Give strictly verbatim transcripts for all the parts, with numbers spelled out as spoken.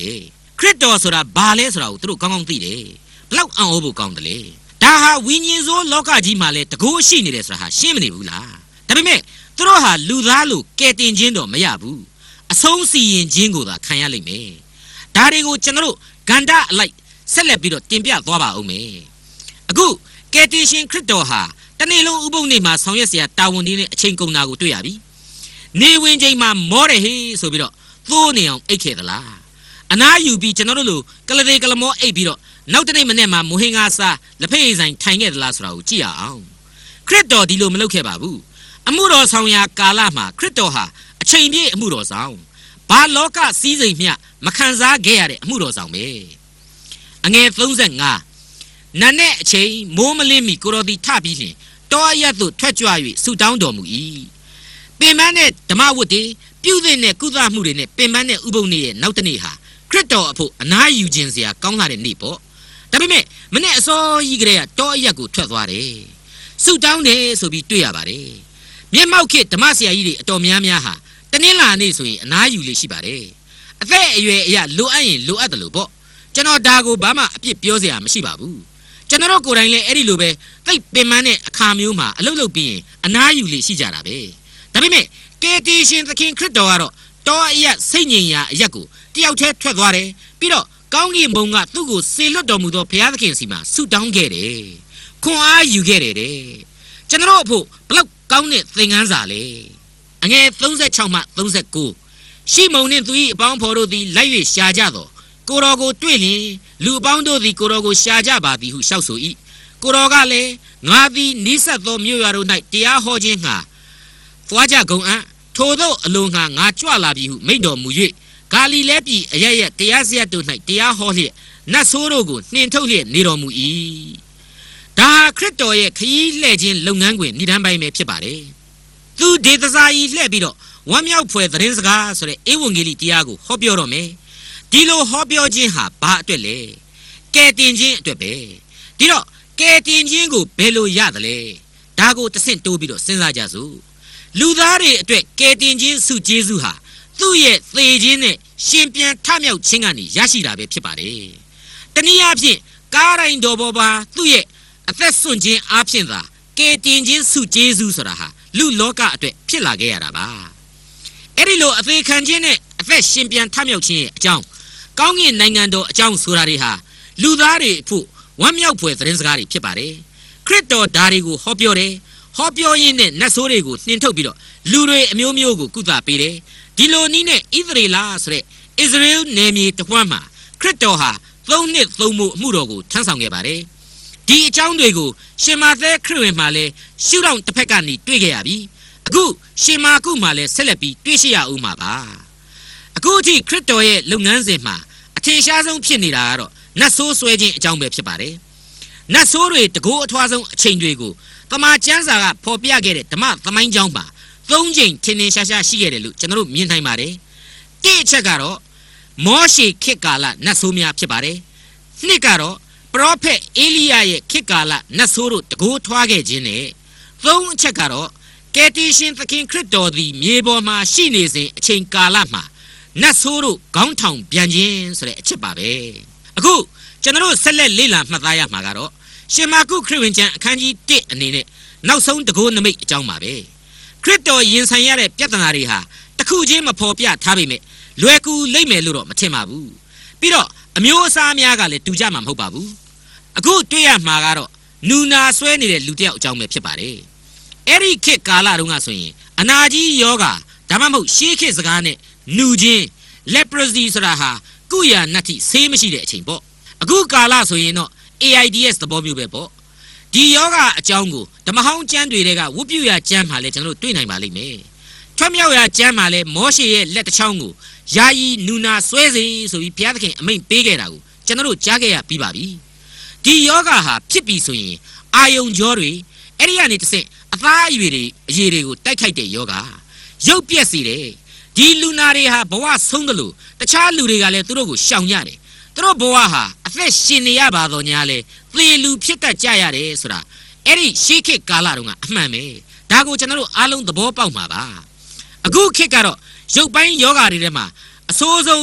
တယ်ခရစ်တော်ဆိုတာဘာလဲဆိုတာကိုသူတို့ကောင်းကောင်းသိတယ်ဘလောက်အံ့ဩဖို့ကောင်းတယ်လေဒါဟာဝိညာဉ်စိုးလောကကြီးမှာလဲတကူရှိနေတယ်ဆိုတာဟာရှင်းမနေဘူးလားဒါပေမဲ့သူတို့ဟာလူသားလို့ကဲတင်ခြင်းတော့မရဘူးအဆုံးစီရင်ခြင်းကိုသာခံရလိမ့်မယ်ဒါတွေကိုကျွန်တော်တို့ဂန္ဓာအလိုက်ဆက်လက်ပြီးတော့တင်ပြသွားပါဦးမယ်အခုကယ်တင်ရှင်ခရစ်တော်ဟာတနေ့လုံးဥပုသ်နေ့မှာဆောင်ရွက်เสียတာဝန်တွေနဲ့အချိန်ကုန်တာကိုတွေ့ရပြီနေဝင်ချိန်မှာမောတယ်ဟေးဆိုပြီးတော့သိုးနေအောင်အိတ်ခဲ့သလားအနားယူပြီးကျွန်တော်တို့လိုကလသေးကလမောအိတ်ပြီးတော့နောက်တနေ့မနေ့မှာမူဟင်္ဂါစားလက်ဖက်ရည်ဆိုင်ထိုင်ခဲ့သလားဆိုတာကိုကြည့်ရအောင်ခရစ်တော်ဒီလိုမလုပ်ခဲ့ပါဘူးအမှုတော်ဆောင်ရာကာလမှာခရစ်တော်ဟာအချိန်ပြည့်အမှုတော်ဆောင်ဘာလောကစည်းစိမ်မျှမခံစားခဲ့ရတဲ့အမှုတော်ဆောင်ပဲအငယ်သုံးငါနတ်နဲ့အချိန်မိုးမလင်းမီကိုတော်သည်ထပြီးလျှင်တောအရပ်သို့ထွက်ကြွ၍ဆူတောင်းတော်မူ၏ပင်ပန်းတဲ့ဓမ္မဝတ်တွေပြုတဲ့နဲ့ကုသမှုတွေနဲ့ပင်ပန်းတဲ့ဥပုသ်နေ့ရဲ့နောက်တနေ့ဟာခရစ်တော်အဖို့အနားယူခြင်းစရာကောင်းလာတဲ့နေ့ပေါ့ဒါပေမဲ့မနေ့အစောကြီးကလေးကတောအရပ်ကိုထွက်သွားတယ်ဆူတောင်းတယ်ဆိုပြီးတွေ့ရပါတယ်မျက်မှောက်ခေတ်ဓမ္မဆရာကြီးတွေအတော်များများဟာတနင်္လာနေ့ဆိုရင်အနားယူလေရှိပါတယ်အသက်အရွယ်အရလိုအပ်ရင်လိုအပ်တယ်လို့ပေါ့ကျွန်တော်ဒါကိုဘာမှအပြစ်ပြောစရာမရှိပါဘူးကျွန်တော်ကိုယ်တိုင်လည်းအဲ့ဒီလိုပဲသိပင်ပန်းတဲ့အခါမျိုးမှာအလုပ်လုပ်ပြီးရင်အနားယူလေရှိကြတာပဲဒါပေမဲ့ကယ်တင်ရှင်သခင်ခရစ်တော်ကတော့တောအရပ်စိတ်ငြိမ်ရာအရပ်ကိုတယောက်တည်းထွက်သွားတယ်ပြီးတော့ကောင်းကင်ဘုံကသူ့ကိုဆေလွတ်တော်မူသောဘုရားသခင်စီမှာဆုတောင်းခဲ့တယ်ခွန်အားယူခဲ့တယ်တဲ့ကျွန်တော်အဖို့ဘလောက်ကောင်းတဲ့သင်ခန်းစာလေအငယ်သုံး၆မှသုံး၉ရှီမုန်နှင့်သူ၏အပေါင်းဖော်တို့သည်လိုက်၍ရှာကြသောကိုတော်ကိုတွေ့လျင်လူအပေါင်းတို့သည်ကိုတော်ကိုရှာကြပါသည်ဟုလျှောက်ဆို၏ကိုတော်ကလည်းငါသည်နိစ္စသောမြို့ရွာတို့၌တရားဟောခြင်းငှာသွားကြကုန်အံ့ထိုသို့အလိုငှာငါကြွလာပြီဟုမိန့်တော်မူ၍ဂါလိလဲပြည်အရရက်တရားစရပ်တို့၌တရားဟောလျက်နတ်ဆိုးတို့ကိုနှင်ထုတ်လျက်နေတော်မူ၏ဒါခရစ်တော်ရဲ့ခရီးလှည့်ခြင်းလုပ်ငန်းခွင်ဏ္ဍန်ပိုင်းပဲဖြစ်ပါတယ်သူဒေသစာကြီးလှည့်ပြီးတော့ဝမ်းမြောက်ဖွယ်သတင်းစကားဆိုတဲ့ဧဝံဂေလိတရားကိုဟောပြောတော့မယ်ဒီလိုဟောပြောခြင်းဟာဘာအတွက်လဲကယ်တင်ခြင်းအတွက်ပဲဒီတော့ကယ်တင်ခြင်းကိုဘယ်လိုရသလဲဒါကိုတဆင့်တိုးပြီးတော့စဉ်းစားကြစို့လူသားတွေအတွက်ကယ်တင်ခြင်းဆုကျေးဇူးဟာသူ့ရဲ့သေခြင်းနဲ့ရှင်ပြန်ထမြောက်ခြင်းကနေရရှိတာပဲဖြစ်ပါတယ်တနည်းအားဖြင့်ကားတိုင်းတော်ပေါ်ပါသူ့ရဲ့အသက်ဆွန့်ခြင်းအားဖြင့်သာကယ်တင်ခြင်းဆုကျေးဇူးဆိုတာဟာလူလောကအတွက်ဖြစ်လာခဲ့ရတာပါအဲ့ဒီလိုအသေးခံခြင်းနဲ့အသက်ရှင်ပြန်ထမြောက်ခြင်းရဲ့အကြောင်းကောင်းကင်နိုင်ငံတော်အကြောင်းဆိုတာတွေဟာလူသားတွေအဖို့ဝမ်းမြောက်ဖွယ်သတင်းစကားတွေဖြစ်ပါတယ်ခရစ်တော်ဓာတွေကိုဟောပြောတယ်ဟောပြောရင်းနဲ့နတ်ဆိုးတွေကိုနှင်ထုတ်ပြီးတော့လူတွေအမျိုးမျိုးကိုကုသပေးတယ်ဒီလိုနည်းနဲ့ဣသရေလဆိုတဲ့အစ္စရေလနယ်မြေတစ်ဝှမ်းမှာခရစ်တော်ဟာသုံးနှစ်သုံးမှုအမှုတော်ကိုထမ်းဆောင်ခဲ့ပါတယ်ဒီအကြောင်းတွေကိုရှင်မာသဲခရစ်ဝင်မှာလဲရှုထောင့်တစ်ဖက်ကနေတွေ့ခဲ့ရပြီအခုရှင်မာကုမှာလဲဆက်လက်ပြီးတွေ့ရှိရဦးမှာပါအခုအထိခရစ်တော်ရဲ့လုပ်ငန်းစဉ်မှာအထင်ရှားဆုံးဖြစ်နေတာကတော့နတ်ဆိုးဆွဲခြင်းအကြောင်းပဲဖြစ်ပါတယ်နတ်ဆိုးတွေတကိုးအထွားဆုံးအချိန်တွေကိုတမန်ကျမ်းစာကဖော်ပြခဲ့တဲ့ဓမ္မသမိုင်းကြောင်းမှာသုံးချိန်ထင်ထင်ရှားရှားရှိခဲ့တယ်လို့ကျွန်တော်တို့မြင်နိုင်ပါတယ်တိအချက်ကတော့မောရှေခေတ်ကာလနတ်ဆိုးများဖြစ်ပါတယ်နှစ်ကတော့ပရောဖက်အေလိယရဲ့ခေတ်ကာလနတ်ဆိုးတို့တကိုးထွားခဲ့ခြင်းနဲ့သုံးအချက်ကတော့ကယ်တင်ရှင်သခင်ခရစ်တော်သည်မြေပေါ်မှာရှိနေစဉ်အချိန်ကာလမှာနတ်ဆိုးတို့ခေါင်းထောင်ပြန်ခြင်းဆိုတဲ့အချက်ပါပဲအခုကျွန်တော်တို့ဆက်လက်လေ့လာမှတ်သားရမှာကတော့ရှင်မာကုခရစ်ဝင်ကျမ်းအခန်းကြီးတစ်အနေနဲ့နောက်ဆုံးတကိုးနမိတ်အကြောင်းပါပဲခရစ်တော်ရင်ဆိုင်ရတဲ့ပြဿနာတွေဟာတစ်ခုချင်းမဖော်ပြထားပေမဲ့လွယ်ကူလိမ့်မယ်လို့တော့မထင်ပါဘူးပြီးတော့အမျိုးအစားများကလည်းတူကြမှာမဟုတ်ပါဘူးအခုတွေ့ရမှာကတော့နူနာဆွဲနေတဲ့လူတစ်ယောက်အကြောင်းပဲဖြစ်ပါတယ်အဲ့ဒီခေတ်ကာလတုန်းကဆိုရင်အနာကြီးယောဂါဒါမှမဟုတ်ရှေးခေတ်စကားနဲ့နူခြင်း leprosy ဆိုတာဟာကုယာနတ်တိဆေးမရှိတဲ့အချိန်ပေါ့အခုကာလဆိုရင်တော့ အေ အိုင် ဒီ အက်စ် သဘောမျိုးပဲပေါ့ဒီယောဂအကြောင်းကိုဓမ္မဟောင်းကျမ်းတွေကဝတ်ပြုရာကျမ်းမှာလည်းကျွန်တော်တို့တွေ့နိုင်ပါလိမ့်မယ်ထွတ်မြောက်ရာကျမ်းမှာလည်းမောရှေရဲ့လက်တစ်ချောင်းကိုယာယီနူနာဆွဲစေဆိုပြီးဘုရားသခင်အမိန့်ပေးခဲ့တာကိုကျွန်တော်တို့ကြားခဲ့ရပြီးပါပြီဒီယောဂဟာဖြစ်ပြီဆိုရင်အာယုံကြောတွေအဲ့ဒီကနေတစ်ဆင့်အသားအရွယ်တွေအရည်တွေကိုတိုက်ခိုက်တဲ့ယောဂရုပ်ပြက်စေတယ်ဒီလူနာတွေဟာဘဝဆုံးတယ်လို့တခြားလူတွေကလည်းသူတို့ကိုရှောင်ကြတယ်သူတို့ဘဝဟာအသက်ရှင်နေရပါတော့ညာလဲသေလူဖြစ်တတ်ကြရတယ်ဆိုတာအဲ့ဒီရှေးခေတ်ကာလတုန်းကအမှန်ပဲဒါကိုကျွန်တော်တို့အားလုံးသဘောပေါက်မှာပါအခုခေတ်ကတော့ရုပ်ပိုင်းယောဂတွေထဲမှာအဆိုးဆုံး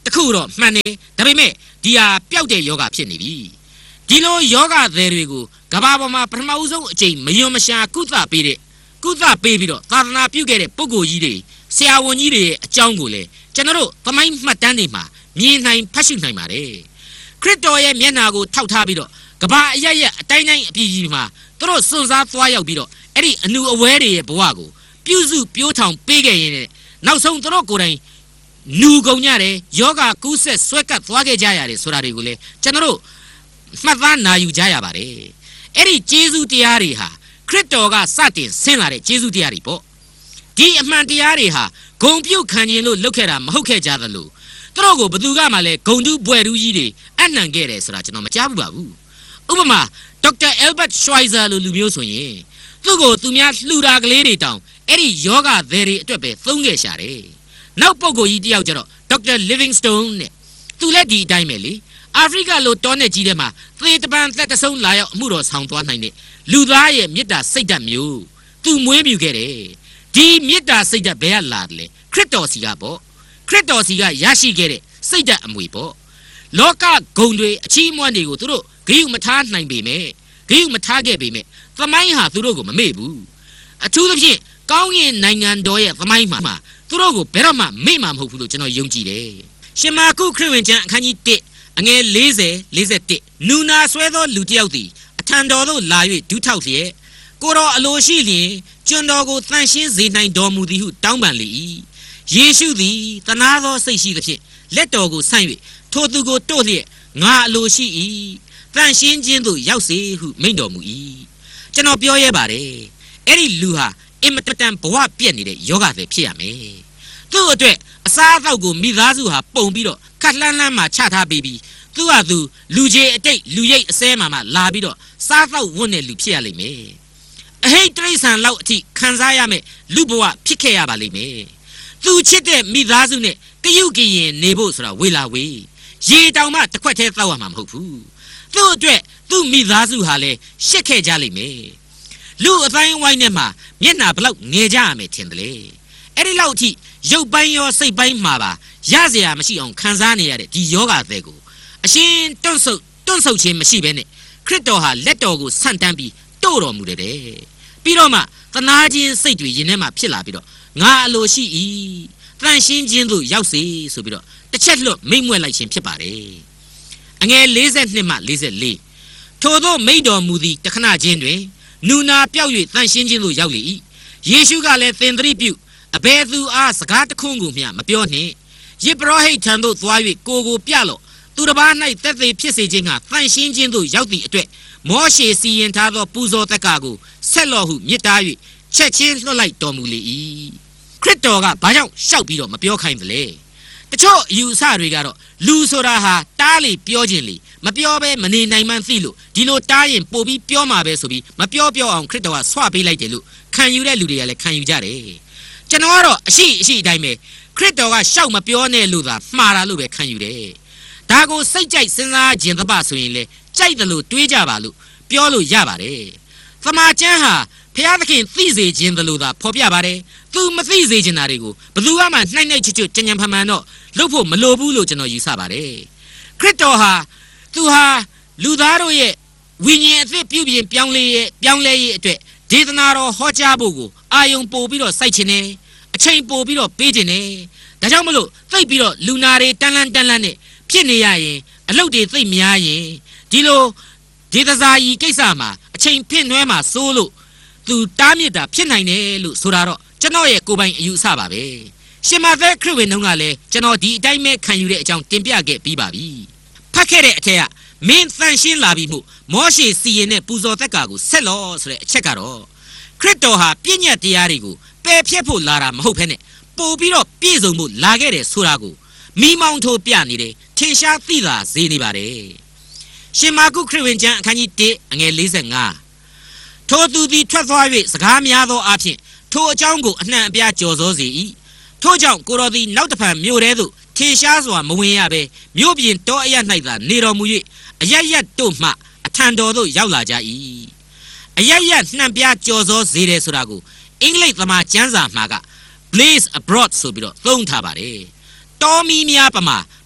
တခုတော့မှန်တယ်ဒါပေမဲ့ဒီဟာပျောက်တဲ့ယောဂဖြစ်နေပြီဒီလိုယောဂသည်တွေကိုကဘာပေါ်မှာပထမဦးဆုံးအချိန်မယွန်မရှာကုသပေးတဲ့ကုသပေးပြီးတော့သာသနာပြုခဲ့တဲ့ပုဂ္ဂိုလ်ကြီးတွေဆရာဝန်ကြီးတွေရဲ့အကြောင်းကိုလည်းကျွန်တော်တို့သမိုင်းမှတ်တမ်းတွေမှာမြင်နိုင်ဖတ်ရှုနိုင်ပါတယ်ခရစ်တော်ရဲ့မျက်နှာကိုထောက်ထားပြီးတော့ကဘာအရရအတိုင်းတိုင်းအပြည်ကြီးမှာသူတို့စွန့်စားသွားရောက်ပြီးတော့အဲ့ဒီအနုအဝဲတွေရဲ့ဘဝကိုပြုစုပြိုးထောင်ပေးခဲ့ရင်နောက်ဆုံးသူတို့ကိုယ်တိုင်နူကုန်ကြတယ်ယောဂကူးဆက်ဆွဲကပ်သွားခဲ့ကြရတယ်ဆိုတာတွေကိုလည်းကျွန်တော်တို့မှတ်သားနာယူကြရပါတယ်အဲ့ဒီကျေးဇူးတရားတွေဟာခရစ်တော်ကစတင်ဆင်းလာတဲ့ကျေးဇူးတရားတွေပေါ့ဒီအမှန်တရားတွေဟာဂုံပြုတ်ခံခြင်းလို့လုပ်ခဲ့တာမဟုတ်ခဲ့ကြသလိုသူတို့ကိုဘသူကမှလည်းဂုံတူးဘွယ်တူးကြီးတွေအနှံခဲ့တယ်ဆိုတာကျွန်တော်မကြားဘူးပါဘူးဥပမာဒေါက်တာအယ်ဘတ်ရှွိုင်ဇာလိုလူမျိုးဆိုရင်သူ့ကိုသူများလှူတာကလေးတွေတောင်အဲ့ဒီယောဂသည်တွေအတွက်ပဲသုံးခဲ့ရှာတယ်နောက်ပုဂ္ဂိုလ်ကြီးတယောက်ကျတော့ဒေါက်တာလီဗင်းစတုန်းနဲ့သူလည်းဒီအတိုင်းပဲလေအာဖရိကလိုတောနယ်ကြီးထဲမှာသေတပံသက်တဆုံးလာရောက်အမှုတော်ဆောင်သွားနိုင်တဲ့လူသားရဲ့မေတ္တာစိတ်ဓာတ်မျိုးသူမွေးမြူခဲ့တယ်ဒီမေတ္တာစိတ်ဓာတ်ဘယ်ကလာတယ်လဲခရစ်တော်စီကပေါ့ခရစ်တော်စီကရရှိခဲ့တဲ့စိတ်ဓာတ်အမွေပေါ့လောကဂုဏ်တွေအချီးအမွမ်းတွေကိုသူတို့ဂရုမထားနိုင်ပေမဲ့ဂရုမထားခဲ့ပေမဲ့သမိုင်းဟာသူတို့ကိုမမေ့ဘူးအထူးသဖြင့်ကောင်းကင်နိုင်ငံတော်ရဲ့သမိုင်းမှာသူတို့ကိုဘယ်တော့မှမေ့မှာမဟုတ်ဘူးလို့ကျွန်တော်ယုံကြည်တယ်ရှင်မာကုခရစ်ဝင်ကျမ်းအခန်းကြီးတစ်အငယ်၄၀ ၄၁နူနာဆွဲသောလူတစ်ယောက်သည်အထံတော်သို့လာ၍ဒူးထောက်လျက်ကိုတော်အလိုရှိလျင်ကျွန်တော်ကိုတန်ရှင်းစေနိုင်တော်မူသည်ဟုတောင်းပန်လေ၏ယေရှုသည်တနာသောစိတ်ရှိသဖြင့်လက်တော်ကိုဆန့်၍ထိုသူကိုတို့လျက်ငါအလိုရှိ၏တန်ရှင်းခြင်းသို့ရောက်စေဟုမိန့်တော်မူ၏ကျွန်တော်ပြောရဲပါတယ်အဲ့ဒီလူဟာအင်မတန်ဘဝပြည့်နေတဲ့ယောဂသည်ဖြစ်ရမယ်သူ့အတွက်အစားအသောက်ကိုမိသားစုဟာပုံပြီးတော့ခက်လှမ်းလှမ်းမှချထားပေးပြီးသူ့ဟာသူလူကြီးအတိတ်လူရိတ်အစဲမှမှလာပြီးတော့စားသောက်ဝတ်တဲ့လူဖြစ်ရလိမ့်မယ်အဟိတ်တိရစ္ဆာန်လောက်အထိခံစားရမယ်လူဘဝဖြစ်ခဲ့ရပါလိမ့်မယ်သူချစ်တဲ့မိသားစုနဲ့ကရုကရင်နေဖို့ဆိုတာဝေလာဝေးရေတောင်မှတစ်ခွက်တည်းသောက်ရမှာမဟုတ်ဘူးသူ့အတွက်သူ့မိသားစုဟာလည်းရှက်ခဲ့ကြလိမ့်မယ်လူအတိုင်းဝိုင်းထဲမှာမျက်နှာဘလောက်ငယ်ကြရမယ်ထင်တယ်လေအဲ့ဒီလောက်အထိရုပ်ပိုင်းရောစိတ်ပိုင်းမှာပါရစရာမရှိအောင်ခံစားနေရတဲ့ဒီယောဂသည်ကိုအရှင်တွန့်ဆုတ်တွန့်ဆုတ်ခြင်းမရှိဘဲနဲ့ခရစ်တော်ဟာလက်တော်ကိုဆန့်တန်းပြီးတို့တော်မူတယ်တဲ့ပြီးတော့မှသနာခြင်းစိတ်တွေရင်ထဲမှာဖြစ်လာပြီးတော့ငါအလိုရှိ၏တန်ရှင်းခြင်းသို့ရောက်စေဆိုပြီးတော့တစ်ချက်လွတ်မိတ်မွက်လိုက်ခြင်းဖြစ်ပါတယ်အငယ်၄၂မှ၄၄ထို့သောမိတ်တော်မူသည့်တခဏချင်းတွင်နူနာပြောက်၍တန်ရှင်းခြင်းသို့ရောက်လေ၏ယေရှုကလည်းသင်သတိပြုအဘယ်သူအားစကားတခွန်းကိုမျှမပြောနှင့်ယေဘရဟိတ်ထံသို့သွား၍ကိုကိုပြလော့သူတစ်ပါး၌သက်သေဖြစ်စေခြင်းကတန်ရှင်းခြင်းသို့ရောက်သည့်အတွက်မောရှေစီရင်ထားသောပူဇော်တက္ကကိုဆက်လော့ဟုမြစ်တား၍ချက်ချင်းလွှတ်လိုက်တော်မူလေ၏ခရစ်တော်ကဘာကြောင့်ရှောက်ပြီးတော့မပြောခိုင်းသလဲတချို့အယူအဆတွေကတော့လူဆိုတာဟာတားလေပြောခြင်းလေမပြောဘဲမနေနိုင်မှန်းသိလို့ဒီလိုတားရင်ပို့ပြီးပြောမှာပဲဆိုပြီးမပြောပြောအောင်ခရစ်တော်ကဆွပေးလိုက်တယ်လို့ခံယူတဲ့လူတွေကလည်းခံယူကြတယ်ကျွန်တော်ကတော့အရှိအရှိအတိုင်းပဲခရစ်တော်ကရှောက်မပြောနဲ့လို့သာမှားတာလို့ပဲခံယူတယ်ဒါကိုစိတ်ကြိုက်စဉ်းစားခြင်းသဘာဆိုရင်လေကြိုက်တယ်လို့တွေးကြပါလို့ပြောလို့ရပါတယ်သမာကျမ်းဟာဖျားသခင်သိစေခြင်းတယ်လို့သာဖော်ပြပါတယ်သူမသိစေခြင်းတာတွေကိုဘယ်သူမှနှိုက်နှိုက်ချွတ်ချွတ်ကြံကြံဖန်ဖန်တော့လုပ်ဖို့မလိုဘူးလို့ကျွန်တော်ယူဆပါတယ်ခရစ်တော်ဟာသူဟာလူသားတို့ရဲ့ဝိညာဉ်အသစ်ပြုပြင်ပြောင်းလဲရဲ့ပြောင်းလဲရေးအတွက်ဒေသနာတော်ဟောကြားဖို့ကိုအာယုံပို့ပြီးတော့စိုက်ခြင်းနဲ့အချိန်ပို့ပြီးတော့ပေးခြင်းနဲ့ဒါကြောင့်မလို့သိပ်ပြီးတော့လူနာတွေတန်းလန်းတန်းလန်းနဲ့ဖြစ်နေရရင်အလုပ်တွေသိပ်များရင်ဒီလိုဒေသစာကြီးကိစ္စမှာအချိန်ဖင့်နှွဲမှာစိုးလို့သူတားမြစ်တာဖြစ်နိုင်တယ်လို့ဆိုတာတော့ကျွန်တော်ရဲ့ကိုယ်ပိုင်အယူအဆပါပဲရှင်မသက်ခရစ်ဝင်တုန်းကလည်းကျွန်တော်ဒီအတိုင်းပဲခံယူတဲ့အကြောင်းတင်ပြခဲ့ပြီးပါပြီဖတ်ခဲ့တဲ့အထက်ကမင်းတန်ရှင်းလာပြီမို့မောရှေစီရင်တဲ့ပူဇော်သက်ကာကိုဆက်လော့ဆိုတဲ့အချက်ကတော့ခရစ်တော်ဟာပြည့်ညတ်တရားတွေကိုပယ်ဖြတ်ဖို့လာတာမဟုတ်ဘဲနဲ့ပို့ပြီးတော့ပြည့်စုံဖို့လာခဲ့တယ်ဆိုတာကိုမိမောင်းထိုးပြနေတယ်ထင်ရှားသိသာစေနေပါတယ်ရှင်မာကုခရစ်ဝင်ကျမ်းအခန်းကြီးတစ်အငယ်၄၅ထိုသူသည်ထွက်သွား၍စကားများသောအဖြစ်ထိုအကြောင်းကိုအနှံ့အပြားကြော်စောစေ၏ထို့ကြောင့်ကိုတော်သည်နောက်တဖန်မြို့ထဲသို့ထင်ရှားစွာမဝင်ရဘဲမြို့ပြင်တောအရပ်၌သာနေတော်မူ၍အရရတို့မှအထံတော်သို့ရောက်လာကြ၏အရရနှံပြကြော်စောစေတယ်ဆိုတာကိုအင်္ဂလိပ်သမားကျမ်းစာမှာက blaze abroad ဆိုပြီးတော့သုံးထားပါတယ်တောမီများပမာ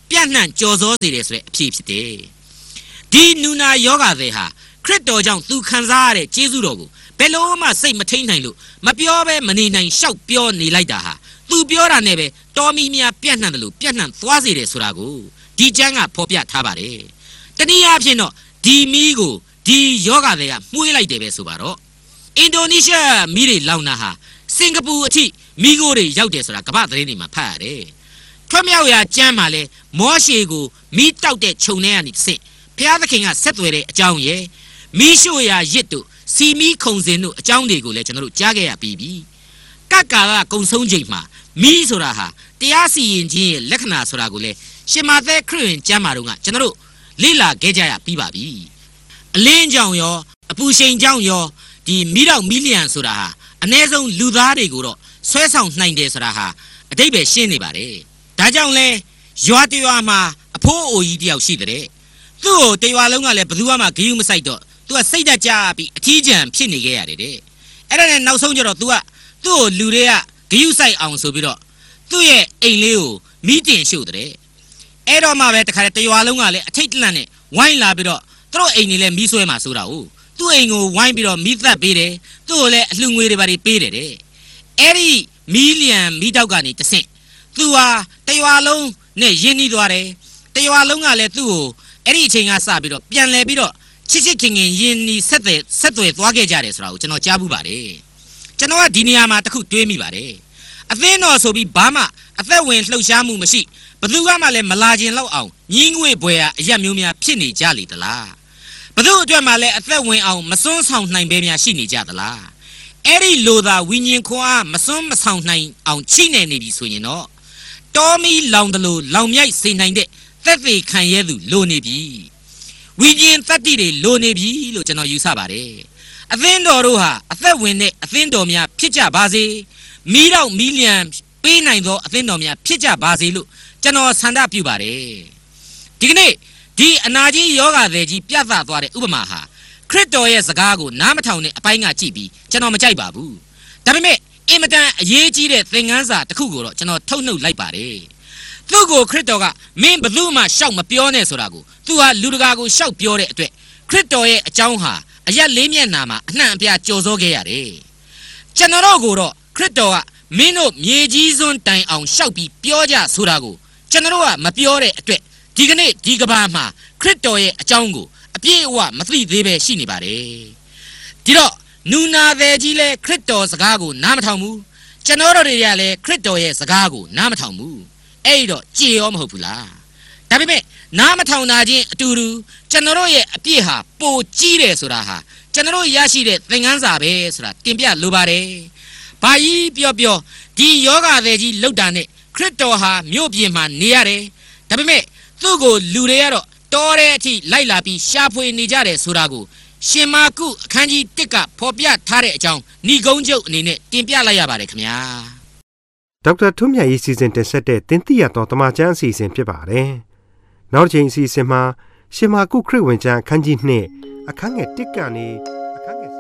ပြန့်နှံ့ကြော်စောစေတယ်ဆိုတဲ့အဖြစ်ဖြစ်တယ်ဒီနူနာယောဂသည်ဟာခရစ်တော်ကြောင့်သူခံစားရတဲ့ကျေးဇူးတော်ကိုဘယ်လို့မှစိတ်မထိန်နိုင်လို့မပြောဘဲမနေနိုင်ရှောက်ပြောနေလိုက်တာဟာသူပြောတာနဲ့ပဲတော်မီများပြန့်နှံ့တယ်လို့ပြန့်နှံ့သွားစေတယ်ဆိုတာကိုဒီကျမ်းကဖော်ပြထားပါတယ်တနည်းအားဖြင့်တော့ဒီမီးကိုဒီယောဂတွေကမှုေးလိုက်တယ်ပဲဆိုပါတော့အင်ဒိုနီးရှားမီးတွေလောင်တာဟာစင်ကာပူအထိမီးခိုးတွေရောက်တယ်ဆိုတာကမ္ဘာသတင်းတွေမှာဖတ်ရတယ်ထွတ်မြောက်ရာကျမ်းမှာလဲမောရှေကိုမီးတောက်တဲ့ခြုံထဲကနေတစ်ဆင့်ဘုရားသခင်ကဆက်သွယ်တဲ့အကြောင်းရယ်မီးရှို့ရာရစ်တို့စီမီခုံစင်တို့အကြောင်းတွေကိုလည်းကျွန်တော်တို့ကြားခဲ့ရပြီးပြီကကကာကကုံဆုံးချိန်မှာမီးဆိုတာဟာတရားစီရင်ခြင်းရဲ့လက္ခဏာဆိုတာကိုလည်းရှင်မသက်ခရစ်ဝင်ကျမ်းမာတော့ကကျွန်တော်တို့လေ့လာခဲ့ကြရပြီးပါပြီအလင်းကြောင့်ရောအပူချိန်ကြောင့်ရောဒီမီးတောက်မီးလျံဆိုတာဟာအ ਨੇ ဆုံးလူသားတွေကိုတော့ဆွဲဆောင်နိုင်တယ်ဆိုတာဟာအတိတ်ပဲရှင်းနေပါတယ်ဒါကြောင့်လဲရွာတရွာမှာအဖိုးအိုကြီးတယောက်ရှိတဲ့သူ့ကိုတရွာလုံးကလည်းဘယ်သူမှဂရုမစိုက်တော့သူကစိတ်ဓာတ်ကြပြီးအထီးကျန်ဖြစ်နေခဲ့ရတယ်တဲ့အဲ့ဒါနဲ့နောက်ဆုံးကျတော့ तू ကသူ့ကိုလူတွေကဂရုစိုက်အောင်ဆိုပြီးတော့သူ့ရဲ့အိမ်လေးကိုမီးတင်ရှို့တဲ့အဲ့တော့မှပဲတခါတရွာလုံးကလည်းအထိတ်တလန့်နဲ့ဝိုင်းလာပြီးတော့သူတို့အိမ်နေလဲမီးဆွဲမှာဆိုတာဟုတ်သူ့အိမ်ကိုဝိုင်းပြီးတော့မီးသတ်ပေးတယ်သူ့ကိုလည်းအလှငွေတွေပါပေးတယ်တဲ့အဲ့ဒီမီးလျံမီးတောက်ကနေတဆင့်သူဟာတရွာလုံးနဲ့ရင်းနှီးသွားတယ်တရွာလုံးကလည်းသူ့ကိုအဲ့ဒီအချိန်ကစပြီးတော့ပြန်လဲပြီးတော့ချစ်ချစ်ခင်ခင်ရင်းနှီးဆက်သွယ်ဆက်သွယ်သွားခဲ့ကြတယ်ဆိုတာကိုကျွန်တော်ကြားဘူးပါတယ်ကျွန်တော်ကဒီနေရာမှာတခုတွေးမိပါတယ်အသင်းတော်ဆိုပြီးဘာမှအသက်ဝင်လှုပ်ရှားမှုမရှိဘယ်သူကမှလည်းမလာခြင်းလောက်အောင်ညင်းငွေပွဲအရက်မျိုးများဖြစ်နေကြလေသလားဘယ်သူအတွက်မှလည်းအသက်ဝင်အောင်မစွန်းဆောင်နိုင်ပဲများရှိနေကြသလားအဲ့ဒီလိုသာဝိညာဉ်ခွန်အားမစွန်းမဆောင်နိုင်အောင်ချိနေနေပြီဆိုရင်တော့တော်မီလောင်တလို့လောင်မြိုက်စေနိုင်တဲ့သက်သေခံရသူလိုနေပြီဝိညာဉ်တတ္တိတွေလိုနေပြီလို့ကျွန်တော်ယူဆပါတယ်အသင်းတော်တို့ဟာအသက်ဝင်တဲ့အသင်းတော်များဖြစ်ကြပါစေမီးတော့မီးလျံပေးနိုင်သောအသင်းတော်များဖြစ်ကြပါစေလို့ကျွန်တော်ဆန္ဒပြုပါတယ်ဒီကနေ့ဒီအနာကြီးယောဂသည်ကြီးပြသသွားတဲ့ဥပမာဟာခရစ်တော်ရဲ့စကားကိုနားမထောင်တဲ့အပိုင်းကကြည့်ပြီးကျွန်တော်မကြိုက်ပါဘူးဒါပေမဲ့အင်မတန်အရေးကြီးတဲ့သင်ခန်းစာတစ်ခုကိုတော့ကျွန်တော်ထုတ်နှုတ်လိုက်ပါတယ်သူ့ကိုခရစ်တော်ကမင်းဘယ်သူမှရှောက်မပြောနဲ့ဆိုတာကိုသူဟာလူတကာကိုရှောက်ပြောတဲ့အတွက်ခရစ်တော်ရဲ့အကြောင်းဟာအရက်လေးမျက်နှာမှာအနှံ့အပြားကြော်စောခဲ့ရတယ်ကျွန်တော်တို့ကိုတော့ခရစ်တော်ကမင်းတို့မြေကြီးစွန်းတိုင်အောင်ရှောက်ပြီးပြောကြဆိုတာကိုကျွန်တော်ကမပြောတဲ့အတွက်ဒီကနေ့ဒီကဘာမှာခရစ်တော်ရဲ့အကြောင်းကိုအပြည့်အဝမသိသေးပဲရှိနေပါတယ်ဒီတော့နူနာသည်ကြီးလဲခရစ်တော်စကားကိုနားမထောင်ဘူးကျွန်တော်တို့တွေကလည်းခရစ်တော်ရဲ့စကားကိုနားမထောင်ဘူးအဲ့တော့ကြည်ရောမဟုတ်ဘူးလားဒါပေမဲ့နားမထောင်တာချင်းအတူတူကျွန်တော်တို့ရဲ့အပြည့်ဟာပိုကြီးတယ်ဆိုတာဟာကျွန်တော်တို့ရရှိတဲ့သင်ခန်းစာပဲဆိုတာတင်ပြလိုပါတယ်ဘာကြီးပြောပြောဒီယောဂသည်ကြီးလောက်တာနဲ့ခရစ်တော်ဟာမြို့ပြင်မှာနေရတယ်ဒါပေမဲ့သူ့ကိုလူတွေကတော့တော်တဲ့အထိလိုက်လာပြီးရှာဖွေနေကြတယ်ဆိုတာကိုရှင်မာကုအခန်းကြီးတစ်ကဖော်ပြထားတဲ့အကြောင်းဏိဂုံးချုပ်အနေနဲ့တင်ပြလိုက်ရပါတယ်ခင်ဗျာဒေါက်တာထွန်းမြတ်ရေးစီစဉ်တင်ဆက်တဲ့တင်ပြရတော့တမချန်းအစီအစဉ်ဖြစ်ပါတယ်နောက်တစ်ချိန်အစီအစဉ်မှာရှင်မာကုခရစ်ဝင်ကျမ်းအခန်းကြီးနှစ်အခန်းငယ်တစ်ကနေ